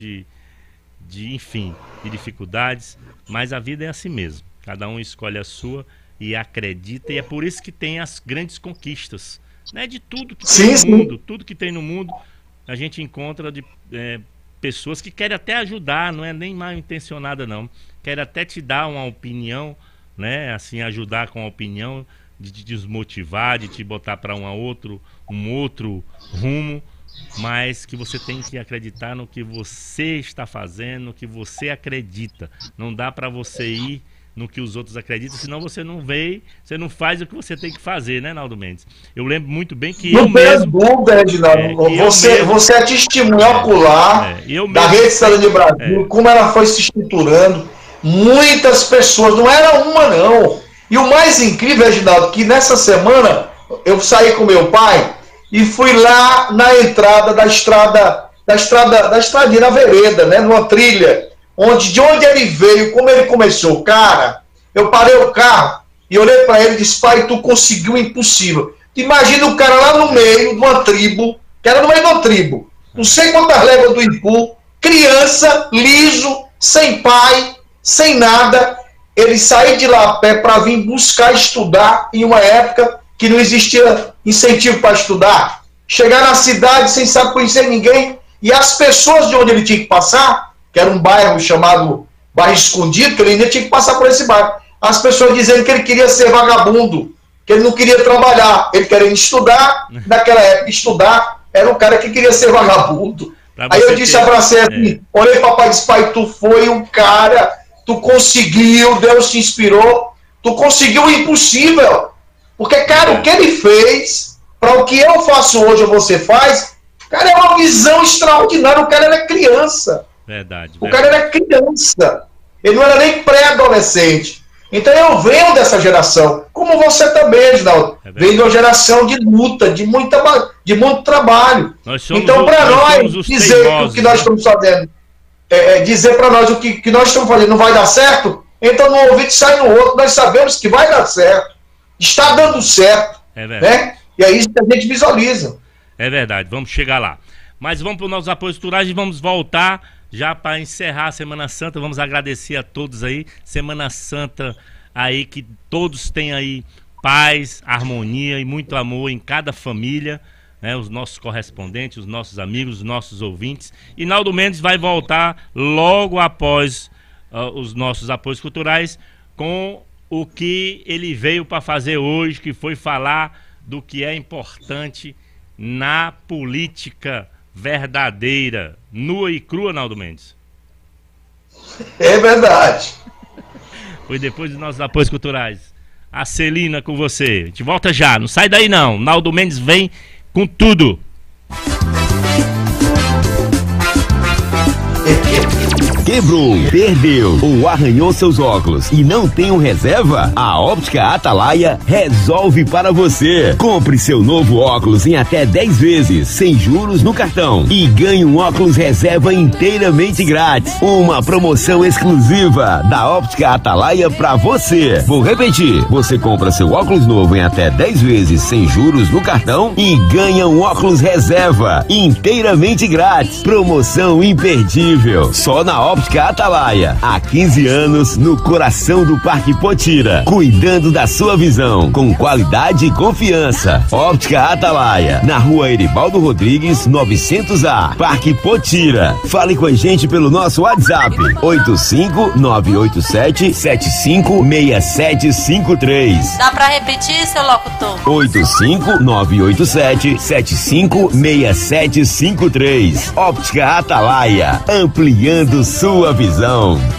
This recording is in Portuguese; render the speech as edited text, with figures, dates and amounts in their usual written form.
enfim, de dificuldades, mas a vida é assim mesmo. Cada um escolhe a sua e acredita, e é por isso que tem as grandes conquistas, né? De tudo que tem no mundo, tudo que tem no mundo, a gente encontra pessoas que querem até ajudar, não é nem mal intencionada não, querem até te dar uma opinião, né? Assim, ajudar com a opinião, de te desmotivar, de te botar para um outro rumo, mas que você tem que acreditar no que você está fazendo, no que você acredita. Não dá para você ir no que os outros acreditam, senão você não vê, você não faz o que você tem que fazer, né, Naldo Mendes? Eu lembro muito bem que eu mesmo... Você é testemunho ocular da Rede Cidadania Brasil, como ela foi se estruturando. Muitas pessoas, não era uma não. E o mais incrível, Reginaldo, que nessa semana eu saí com meu pai e fui lá na entrada da estradinha, na vereda, né, numa trilha, de onde ele veio, como ele começou. Cara, eu parei o carro e olhei para ele e disse: pai, tu conseguiu o impossível. Imagina o cara lá no meio de uma tribo, que era no meio de uma tribo, não sei quantas léguas do Ipu, criança, liso, sem pai, sem nada, ele sair de lá a pé para vir buscar estudar em uma época que não existia incentivo para estudar, chegar na cidade sem saber conhecer ninguém, e as pessoas de onde ele tinha que passar, que era um bairro chamado Bairro Escondido, que ele ainda tinha que passar por esse bairro, as pessoas dizendo que ele queria ser vagabundo, que ele não queria trabalhar, ele queria estudar, naquela época estudar, era um cara que queria ser vagabundo. Aí eu disse, abracei assim, olhei para o papai e disse: pai, tu foi um cara, tu conseguiu, Deus te inspirou, tu conseguiu o impossível. Porque, cara, o que ele fez, para o que eu faço hoje ou você faz, cara, é uma visão extraordinária. O cara era criança. Verdade. O cara era criança. Ele não era nem pré-adolescente. Então eu venho dessa geração, como você também, Reginaldo. Venho de uma geração de luta, de muito trabalho. Então, para nós, dizer que o que nós estamos fazendo, dizer para nós o que nós estamos fazendo não vai dar certo, então no ouvido sai no outro, nós sabemos que vai dar certo. Está dando certo. Né? E é isso que a gente visualiza. É verdade, vamos chegar lá. Mas vamos para os nossos apoios culturais e vamos voltar já para encerrar a Semana Santa. Vamos agradecer a todos aí. Semana Santa aí, que todos tenham aí paz, harmonia e muito amor em cada família, né? Os nossos correspondentes, os nossos amigos, os nossos ouvintes. E Naldo Mendes vai voltar logo após os nossos apoios culturais com o que ele veio para fazer hoje, que foi falar do que é importante na política verdadeira, nua e crua, Naldo Mendes. É verdade. Foi depois dos nossos apoios culturais. A Celina com você. A gente volta já, não sai daí não. Naldo Mendes vem com tudo. Quebrou, perdeu ou arranhou seus óculos e não tem um reserva? A Óptica Atalaia resolve para você. Compre seu novo óculos em até 10 vezes, sem juros no cartão, e ganhe um óculos reserva inteiramente grátis. Uma promoção exclusiva da Óptica Atalaia para você. Vou repetir, você compra seu óculos novo em até 10 vezes, sem juros no cartão, e ganha um óculos reserva inteiramente grátis. Promoção imperdível, só na Óptica Atalaia, há 15 anos no coração do Parque Potira, cuidando da sua visão com qualidade e confiança. Óptica Atalaia, na Rua Eribaldo Rodrigues, 900A, Parque Potira. Fale com a gente pelo nosso WhatsApp 85987756753. Dá pra repetir, seu locutor? 85987756753. Óptica Atalaia, ampliando sua visão.